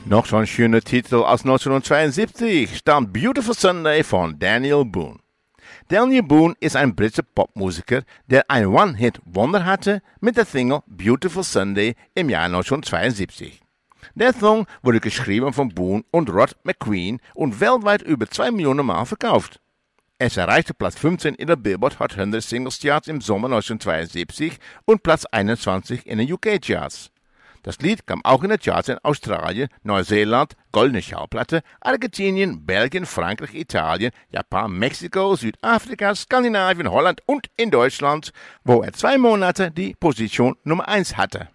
Noch so ein schöner Titel aus 1972 stammt Beautiful Sunday von Daniel Boone. Daniel Boone ist ein britischer Popmusiker, der ein One-Hit-Wonder hatte mit der Single Beautiful Sunday im Jahr 1972. Der Song wurde geschrieben von Boone und Rod McQueen und weltweit über 2 Millionen Mal verkauft. Es erreichte Platz 15 in der Billboard Hot 100 Singles Charts im Sommer 1972 und Platz 21 in den UK Charts. Das Lied kam auch in den Charts in Australien, Neuseeland, Goldene Schallplatte, Argentinien, Belgien, Frankreich, Italien, Japan, Mexiko, Südafrika, Skandinavien, Holland und in Deutschland, wo er 2 Monate die Position Nummer 1 hatte.